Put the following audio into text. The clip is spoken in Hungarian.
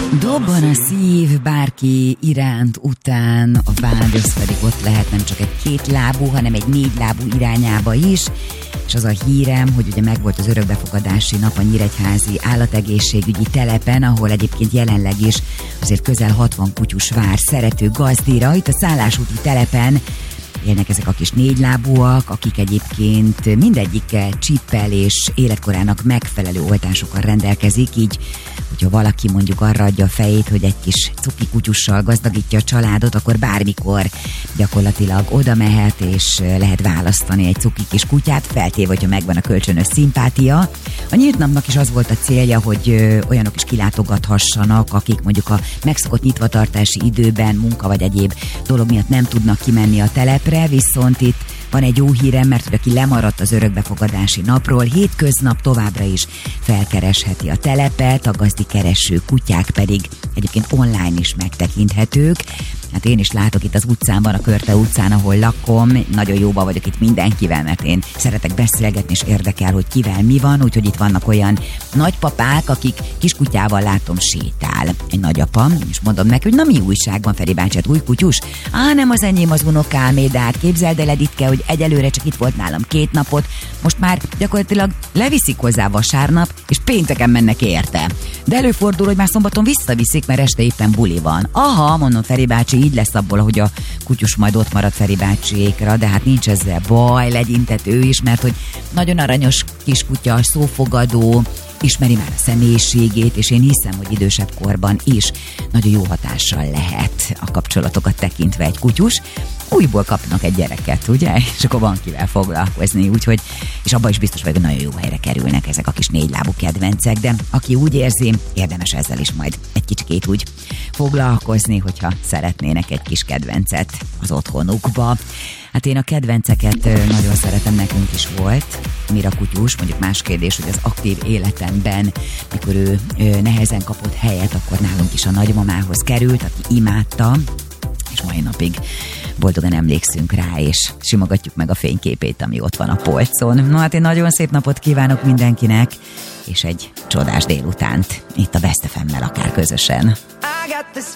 Dobban a szív bárki iránt, után, a vágy az pedig ott lehet nem csak egy kétlábú, hanem egy négylábú irányába is, és az a hírem, hogy ugye megvolt az örökbefogadási nap a nyíregyházi állategészségügyi telepen, ahol egyébként jelenleg is azért közel 60 kutyus vár szerető gazdira. Itt a szállásúti telepen élnek ezek a kis négylábúak, akik egyébként mindegyikkel csippel és életkorának megfelelő oltásokkal rendelkezik, így hogyha valaki mondjuk arra adja a fejét, hogy egy kis cuki kutyussal gazdagítja a családot, akkor bármikor gyakorlatilag oda mehet, és lehet választani egy cuki kis kutyát, feltéve, hogyha megvan a kölcsönös szimpátia. A nyílt napnak is az volt a célja, hogy olyanok is kilátogathassanak, akik mondjuk a megszokott nyitvatartási időben, munka vagy egyéb dolog miatt nem tudnak kimenni a telepre, viszont itt van egy jó hírem, mert hogy aki lemaradt az örökbefogadási napról, hétköznap továbbra is felkeresheti a telepet, a gazdikereső kutyák pedig egyébként online is megtekinthetők. Hát én is látok itt az utcán, a Körte utcán, ahol lakom, nagyon jóban vagyok itt mindenkivel, mert én szeretek beszélgetni, és érdekel, hogy kivel mi van, úgyhogy itt vannak olyan nagypapák, akik kiskutyával látom sétál. Egy nagyapa, és mondom neki, hogy na mi újság van, Feri bácsi, új kutyus? Nem az enyém, az unokámé, de hát képzeld el, Editke, hogy egyelőre csak itt volt nálam 2 napot, most már gyakorlatilag leviszik hozzá vasárnap, és pénteken mennek érte. De előfordul, hogy már szombaton visszaviszik, mert este éppen buli van. Aha, mondom, Feri bácsi, így lesz abból, hogy a kutyus majd ott marad Feri bácsiékra, de hát nincs ezzel baj, legyintett ő is, mert hogy nagyon aranyos kiskutya, szófogadó, ismeri már a személyiségét, és én hiszem, hogy idősebb korban is nagyon jó hatással lehet a kapcsolatokat tekintve egy kutyus. Újból kapnak egy gyereket, ugye? És akkor van kivel foglalkozni, úgyhogy, és abban is biztos vagyok, hogy nagyon jó helyre kerülnek ezek a kis négylábú kedvencek, de aki úgy érzi, érdemes ezzel is majd egy kicsikét úgy foglalkozni, hogyha szeretnének egy kis kedvencet az otthonukba. Hát én a kedvenceket nagyon szeretem, nekünk is volt Mira kutyus, mondjuk más kérdés, hogy az aktív életemben, mikor ő nehezen kapott helyet, akkor nálunk is a nagymamához került, aki imádta, és mai napig boldogan emlékszünk rá, és simogatjuk meg a fényképét, ami ott van a polcon. No hát én nagyon szép napot kívánok mindenkinek, és egy csodás délutánt itt a Best FM-mel akár közösen. I got this